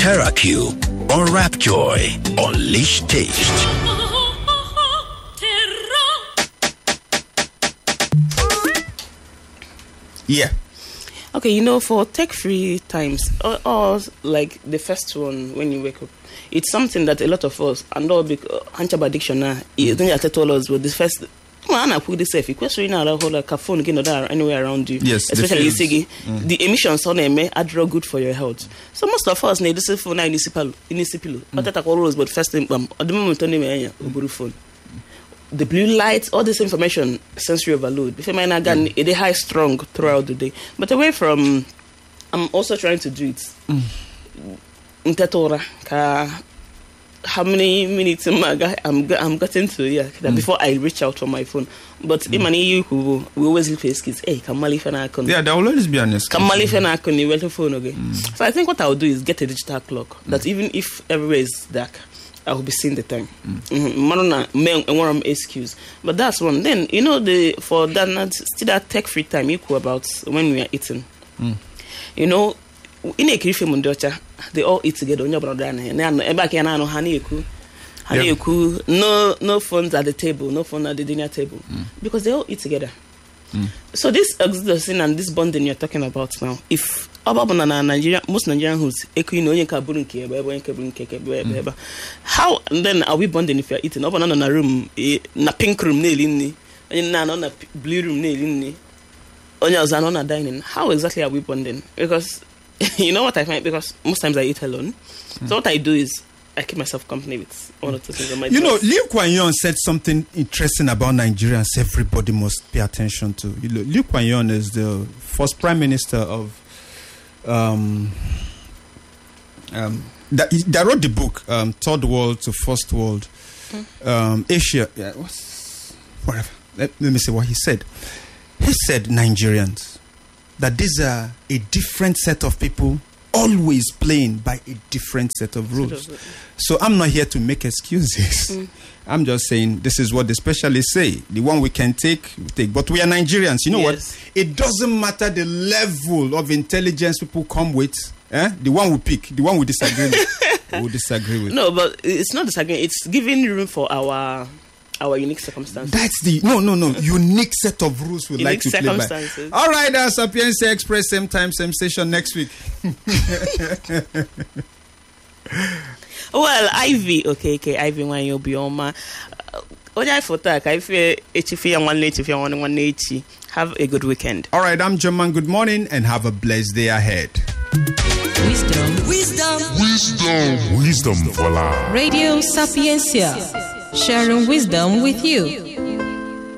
TerraQ or Rapjoy. Unleash taste. Yeah. Okay, for tech-free times, or like the first one when you wake up, it's something that a lot of us, and all big addiction now, you don't have to tell us, but the first, I put this safe. Question now, like a phone again or anywhere around you. Yes, especially the emissions on them are draw good for your health. So most of us need this phone in but that always, but first thing, at the moment, on phone. The blue lights, all this information, sensory overload. If I again, it is high strong throughout the day. But away from, I'm also trying to do it. How many minutes I'm getting to before I reach out on my phone. But we always look for kids. Hey, yeah, there will always be an excuse. So I think what I'll do is get a digital clock that even if everywhere is dark, I will be seeing the time. Excuse. But that's one. Then, for that tech-free time, equal about when we are eating. In a Kirife Mundocha, they all eat together. No phones at the table, no phone at the dinner table. Because they all eat together. So this oxytocin and this bonding you're talking about now, if Nigeria, most Nigerian who's how then are we bonding if you're eating? Up on a room, na pink room, na blue room, on a dining. How exactly are we bonding? Because you know what I find? Because most times I eat alone. So what I do is I keep myself company with one or two things on my desk. Lee Kuan Yew said something interesting about Nigerians everybody must pay attention to. Lee Kuan Yew is the first prime minister of that wrote the book Third World to First World, Asia. Yeah, whatever. Let me see what he said. He said Nigerians, that these are a different set of people, always playing by a different set of rules. So I'm not here to make excuses. I'm just saying this is what the specialists say. The one we can take, we take. But we are Nigerians. You know what? It doesn't matter the level of intelligence people come with. The one we pick, the one we disagree with, we'll disagree with. No, but it's not disagreeing. It's giving room for our unique circumstances. That's the unique set of rules we like to play by. All right, Sapienza Express, same time, same station next week. Well, Ivy, okay, Ivy, when you'll be on my. Have a good weekend. All right, I'm German. Good morning and have a blessed day ahead. Wisdom for life. Radio Sapienza, sharing wisdom with you.